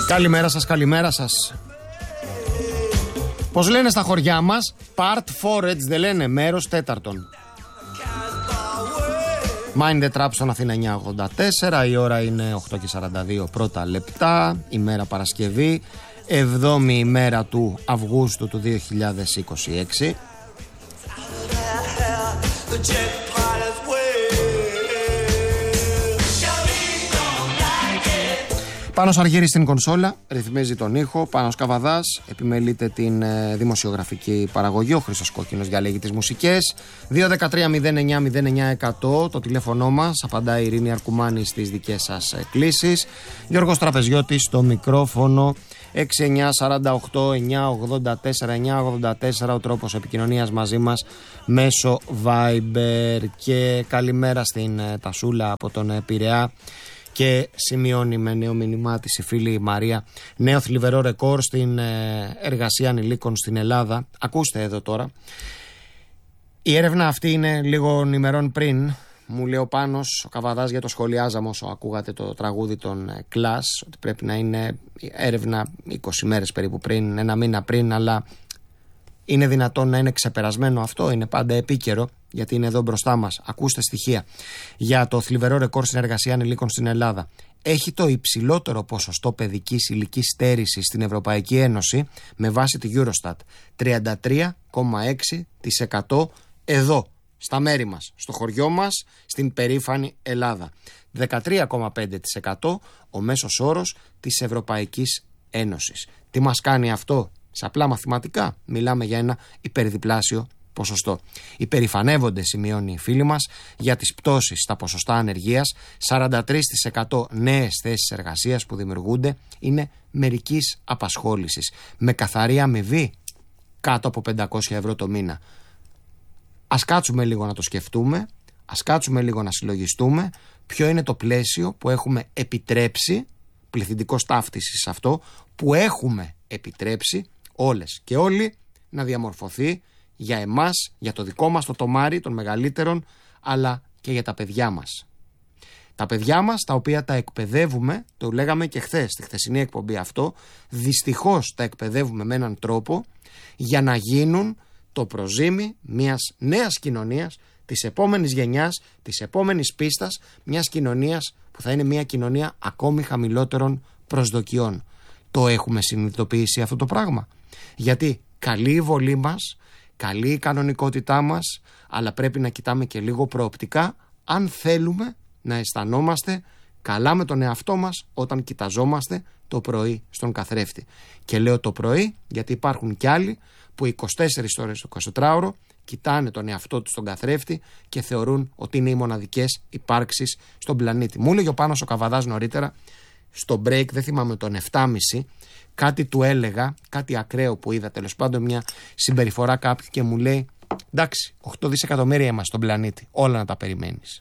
Καλημέρα σας, καλημέρα σας. Πώς λένε στα χωριά μας, part 4, έτσι δεν λένε, μέρος τέταρτον. Mind the Trap στον Αθήνα 984, η ώρα είναι 8:42 πρώτα λεπτά, ημέρα Παρασκευή, 7η ημέρα του Αυγούστου του 2026. Πάνος Αργύρης στην κονσόλα, ρυθμίζει τον ήχο. Πάνος Καβαδάς επιμελείται την δημοσιογραφική παραγωγή. Ο Χρήστος Κόκκινος διαλέγει τις μουσικές. 2-13-09-09-100 το τηλέφωνο μας. Απαντάει η Ειρήνη Αρκουμάνη στις δικές σας κλήσεις. Γιώργος Τραπεζιώτης στο μικρόφωνο. 6948-984-984 ο τρόπος επικοινωνίας μαζί μας μέσω Viber. Και καλημέρα στην Τασούλα από τον Πειραιά. Και σημειώνει με νέο μήνυμά της η φίλη Μαρία νέο θλιβερό ρεκόρ στην εργασία ανηλίκων στην Ελλάδα. Ακούστε εδώ τώρα. Η έρευνα αυτή είναι λίγων ημερών πριν. Μου λέει ο Πάνος, ο Καβαδάς, για το σχολιάζαμε όσο ακούγατε το τραγούδι των Clash, ότι πρέπει να είναι έρευνα 20 μέρες περίπου πριν, ένα μήνα πριν, αλλά είναι δυνατόν να είναι ξεπερασμένο αυτό? Είναι πάντα επίκαιρο, γιατί είναι εδώ μπροστά μας. Ακούστε στοιχεία για το θλιβερό ρεκόρ στην εργασία ανηλίκων στην Ελλάδα. Έχει το υψηλότερο ποσοστό παιδικής ηλικικής στέρησης στην Ευρωπαϊκή Ένωση με βάση τη Eurostat. 33,6% εδώ, στα μέρη μας, στο χωριό μας, στην περήφανη Ελλάδα. 13,5% ο μέσος όρος της Ευρωπαϊκής Ένωσης. Τι μας κάνει αυτό? Σε απλά μαθηματικά μιλάμε για ένα υπερδιπλάσιο ποσοστό. Υπερηφανεύονται, σημειώνει η φίλη μας, για τις πτώσεις στα ποσοστά ανεργίας. 43% νέες θέσεις εργασίας που δημιουργούνται είναι μερικής απασχόλησης, με καθαρή αμοιβή κάτω από 500 ευρώ το μήνα. Ας κάτσουμε λίγο να το σκεφτούμε, ας κάτσουμε λίγο να συλλογιστούμε ποιο είναι το πλαίσιο που έχουμε επιτρέψει, πληθυντικός ταύτισης αυτό, που έχουμε επιτρέψει όλες και όλοι να διαμορφωθεί για εμάς, για το δικό μας το τομάρι των μεγαλύτερων, αλλά και για τα παιδιά μας. Τα παιδιά μας, τα οποία τα εκπαιδεύουμε, το λέγαμε και χθες, στη χθεσινή εκπομπή αυτό, δυστυχώς τα εκπαιδεύουμε με έναν τρόπο για να γίνουν το προζύμι μιας νέας κοινωνίας, της επόμενης γενιάς, της επόμενης πίστας, μιας κοινωνίας που θα είναι μια κοινωνία ακόμη χαμηλότερων προσδοκιών. Το έχουμε συνειδητοποιήσει αυτό το πράγμα? Γιατί καλή η βολή μας, καλή η κανονικότητά μας, αλλά πρέπει να κοιτάμε και λίγο προοπτικά αν θέλουμε να αισθανόμαστε καλά με τον εαυτό μας όταν κοιταζόμαστε το πρωί στον καθρέφτη. Και λέω το πρωί γιατί υπάρχουν κι άλλοι που 24 ώρες το 24ωρο κοιτάνε τον εαυτό τους στον καθρέφτη και θεωρούν ότι είναι οι μοναδικές υπάρξεις στον πλανήτη. Μου έλεγε ο Πάνος ο Καβαδάς νωρίτερα στο break, δεν θυμάμαι, τον 7.30, κάτι του έλεγα, κάτι ακραίο που είδα, τέλος πάντων μια συμπεριφορά κάποιου, και μου λέει εντάξει, 8 δισεκατομμύρια είμαστε στον πλανήτη, όλα να τα περιμένεις.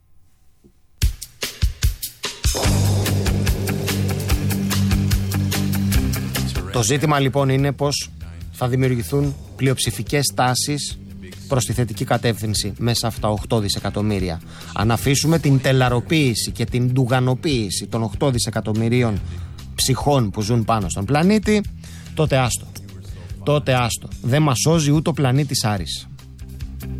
Το ζήτημα λοιπόν είναι πως θα δημιουργηθούν πλειοψηφικές τάσεις προς τη θετική κατεύθυνση μέσα αυτά 8 δισεκατομμύρια. Αν αφήσουμε την τελαροποίηση και την ντουγανοποίηση των 8 δισεκατομμυρίων ψυχών που ζουν πάνω στον πλανήτη, τότε άστο. Δεν μας σώζει ούτε ο πλανήτης Άρης.